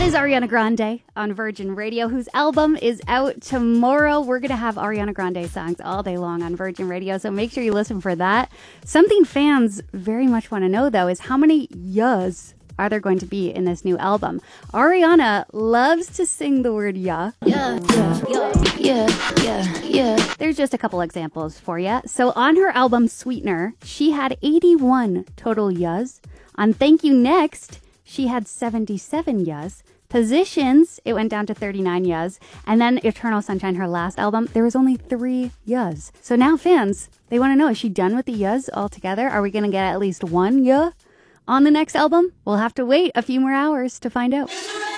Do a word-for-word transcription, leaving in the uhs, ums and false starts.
is Ariana Grande on Virgin Radio, whose album is out tomorrow. We're going to have Ariana Grande songs all day long on Virgin Radio, so make sure you listen for that. Something fans very much want to know, though, is how many yas are there going to be in this new album? Ariana loves to sing the word ya. Yeah, yeah, yeah, yeah, yeah, yeah. There's just a couple examples for you. So on her album Sweetener, she had eighty-one total yas. On Thank You Next, she had seventy-seven yas. Positions, it went down to thirty-nine yas. And then Eternal Sunshine, her last album, there was only three yas. So now fans, they want to know, is she done with the yas altogether? Are we going to get at least one ya on the next album? We'll have to wait a few more hours to find out.